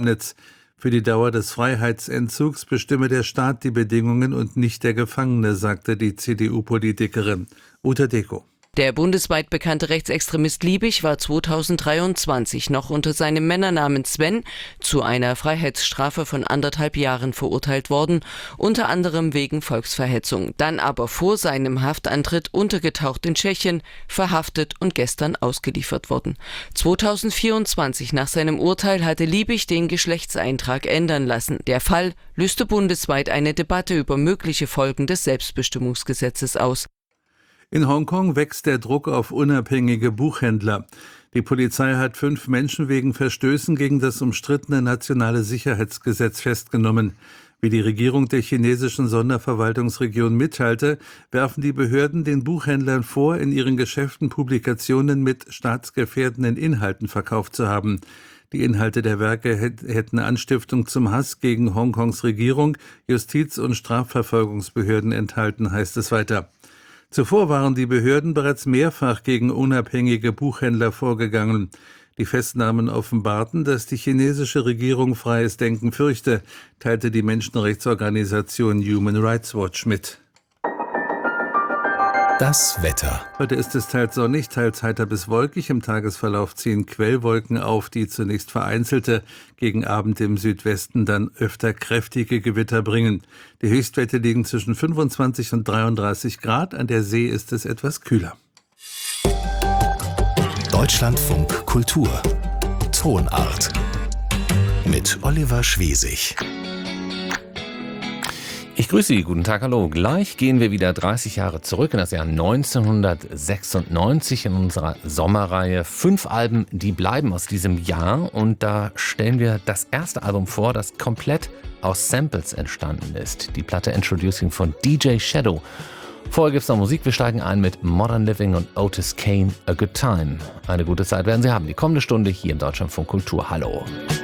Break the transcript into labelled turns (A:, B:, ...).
A: Für die Dauer des Freiheitsentzugs bestimme der Staat die Bedingungen und nicht der Gefangene, sagte die CDU-Politikerin. Uta Deko.
B: Der bundesweit bekannte Rechtsextremist Liebig war 2023 noch unter seinem Männernamen Sven zu einer Freiheitsstrafe von 1,5 Jahren verurteilt worden, unter anderem wegen Volksverhetzung, dann aber vor seinem Haftantritt untergetaucht in Tschechien, verhaftet und gestern ausgeliefert worden. 2024 nach seinem Urteil hatte Liebig den Geschlechtseintrag ändern lassen. Der Fall löste bundesweit eine Debatte über mögliche Folgen des Selbstbestimmungsgesetzes aus.
A: In Hongkong wächst der Druck auf unabhängige Buchhändler. Die Polizei hat 5 Menschen wegen Verstößen gegen das umstrittene nationale Sicherheitsgesetz festgenommen. Wie die Regierung der chinesischen Sonderverwaltungsregion mitteilte, werfen die Behörden den Buchhändlern vor, in ihren Geschäften Publikationen mit staatsgefährdenden Inhalten verkauft zu haben. Die Inhalte der Werke hätten Anstiftung zum Hass gegen Hongkongs Regierung, Justiz- und Strafverfolgungsbehörden enthalten, heißt es weiter. Zuvor waren die Behörden bereits mehrfach gegen unabhängige Buchhändler vorgegangen. Die Festnahmen offenbarten, dass die chinesische Regierung freies Denken fürchte, teilte die Menschenrechtsorganisation Human Rights Watch mit.
C: Das Wetter.
A: Heute ist es teils sonnig, teils heiter bis wolkig. Im Tagesverlauf ziehen Quellwolken auf, die zunächst vereinzelte, gegen Abend im Südwesten dann öfter kräftige Gewitter bringen. Die Höchstwerte liegen zwischen 25 und 33 Grad. An der See ist es etwas kühler.
C: Deutschlandfunk Kultur. Tonart. Mit Oliver Schwesig.
D: Ich grüße Sie, guten Tag, hallo. Gleich gehen wir wieder 30 Jahre zurück in das Jahr 1996 in unserer Sommerreihe 5 Alben, die bleiben aus diesem Jahr. Und da stellen wir das erste Album vor, das komplett aus Samples entstanden ist. Die Platte Introducing von DJ Shadow. Vorher gibt es noch Musik, wir steigen ein mit Modern Living und Otis Kane, A Good Time. Eine gute Zeit werden Sie haben, die kommende Stunde hier im Deutschlandfunk Kultur. Hallo.